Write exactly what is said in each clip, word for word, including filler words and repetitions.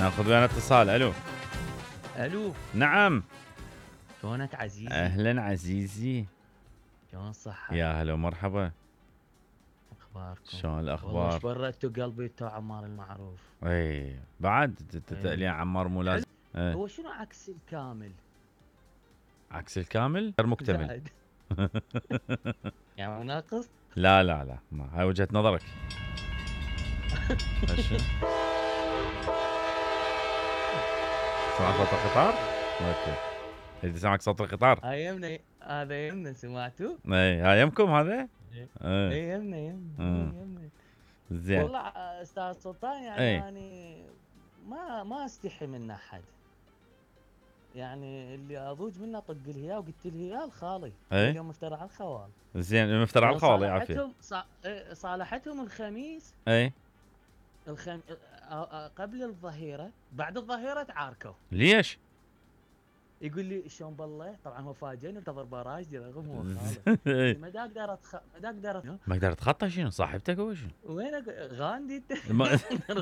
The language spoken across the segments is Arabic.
ناخذ ويانا اتصال. الو. الو. نعم. شلونك عزيزي؟ اهلا عزيزي. شلون صحتك؟ يا هلا ومرحبا. اخباركم؟ شلون والله الاخبار؟ ايش بردتوا قلبي تو عمار المعروف. اي بعد إيه. تتألي عمار مو لازم. ايه. هو شنو عكس الكامل؟ عكس الكامل غير مكتمل. زائد. يعني ناقص؟ لا لا لا، ما هاي وجهة نظرك. شنو؟ سمعت صوت القطار؟ اوكي. اذا سمعك صوت القطار. هاي يمنا، هذا يمنا، سمعتوا؟ اي هاي يمكم هذا؟ اي ايه. يمنا يمنا اه. إيه يمنا. زين. والله استاذ سلطان يعني اي. يعني ما ما استحي من احد. يعني اللي اضوج منه طق الهيا وقلت له يا الخالي. اي. اليوم افترى على الخوال. زين المفترى على لأن الخوالي عافية. صالحتهم صا- إيه، صالحتهم الخميس. اي. الخم... آه، آه، قبل الظهيرة، بعد الظهيرة تعاركوا. ليش؟ يقول لي شلون بالله، طبعا هو فاجئني انتظر باراجي رغم هو خالد. إيه. ما دا اقدر أتخ... ما دا اقدر أتخ... ما اقدر اتخطى. شنو صاحبتك هو شنو؟ وينك غاندي انت؟ ما-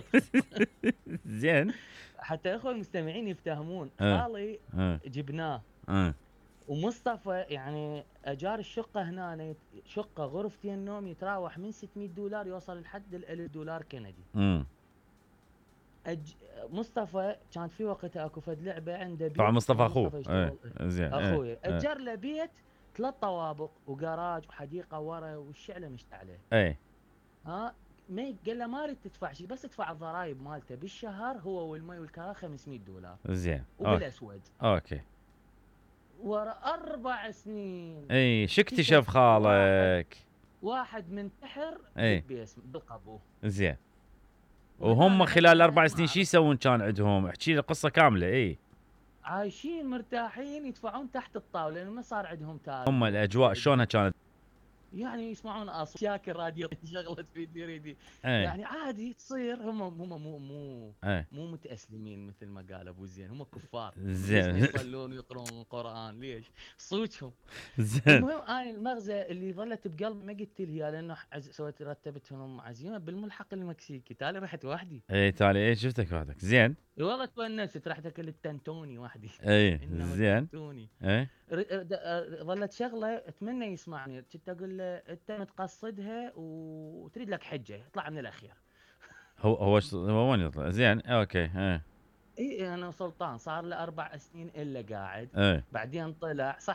زين. حتى اخوة المستمعين يفتهمون. اه. خالي اه. جبناه، اه. ومصطفى يعني اجار الشقه هنا، شقه غرفتين نوم يتراوح من ستمية دولار يوصل لحد ال ألف دولار كندي. امم أج... مصطفى كانت في وقتها اكو فد لعبه عنده بيت. طبعا مصطفى هو اخوه. مصطفى ايه. يشتغل زين. ايه. اخويا، ايه. اجر له بيت ثلاث طوابق وجراج وحديقه ورا والشعله مشت عليه. ايه. ها ما ي- قال له ما اريد تدفع شيء، بس ادفع الضرائب مالته بالشهر هو والمي والكهرباء خمسمية دولار زين. اوكي. وبالاسود. اوكي. ورا اربع سنين اي شو اكتشف اكتشف خالك؟ واحد منتحر اي. بالبيس بالقبو. زين. ومن وهم هنا خلال إحنا اربع ما سنين شو عرف- يسوون كان عندهم؟ احكي لي القصه كامله. اي. عايشين مرتاحين يدفعون تحت الطاوله لانه ما صار عندهم تاريخ. هم الاجواء شلونها كانت؟ يعني يسمعون اصوات شاكر راديو شغلت في ديريدي. اي. يعني عادي تصير. هم هم مو مو اي. مو متأسلمين مثل ما قال ابو زين، هم كفار. زين. ليش ما يصلون ويقرون القران؟ ليش؟ صوتهم. زين. المهم انا المغزى اللي ظلت بقلبي ما قلت لها لانه عز... سويت رتبتهم عزيمه بالملحق المكسيكي، تالي رحت وحدي. اي تالي. اي شفتك وحدك. زين. والله تونست، رحت اكل التنتوني وحدي. اي. انه زين. التنتوني. اي. ر- د- ظلت شغله اتمنى يسمعني، كنت اقول له انت متقصدها وتريد لك حجه، اطلع من الاخير. هو هو ش- هو وين يطلع؟ زين. اوكي. اي. اي انا سلطان صار له اربع سنين الا قاعد. اي. بعدين طلع صح.